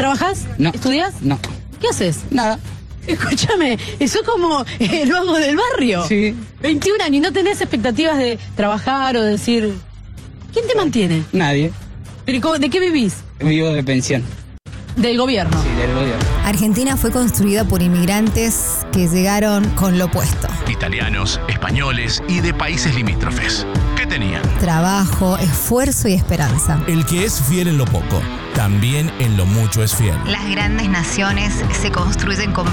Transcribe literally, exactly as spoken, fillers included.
¿Trabajás? No. ¿Estudiás? No. ¿Qué haces? Nada. Escúchame, eso es como el vago del barrio. Sí. veintiún años y no tenés expectativas de trabajar o decir... ¿Quién te mantiene? Nadie. ¿Pero cómo- de qué vivís? Vivo de pensión. Del gobierno. Sí, del gobierno. Argentina fue construida por inmigrantes que llegaron con lo opuesto. Italianos, españoles y de países limítrofes. ¿Qué tenían? Trabajo, esfuerzo y esperanza. El que es fiel en lo poco, también en lo mucho es fiel. Las grandes naciones se construyen con